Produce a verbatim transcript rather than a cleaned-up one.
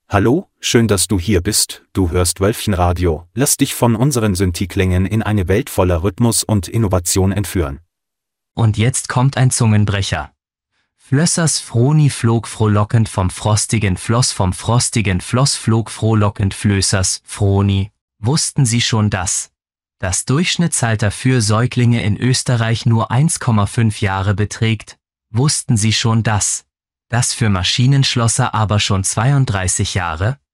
Hallo, schön, dass du hier bist, du hörst Wölfchenradio, lass dich von unseren Synthi-Klängen in eine Welt voller Rhythmus und Innovation entführen. Und jetzt kommt ein Zungenbrecher. Flössers Froni flog frohlockend vom frostigen Floss, vom frostigen Floss flog frohlockend Flößers Froni. Wussten Sie schon das? Das Durchschnittsalter für Säuglinge in Österreich nur eins Komma fünf Jahre beträgt? Wussten Sie schon das? Das für Maschinenschlosser aber schon zweiunddreißig Jahre?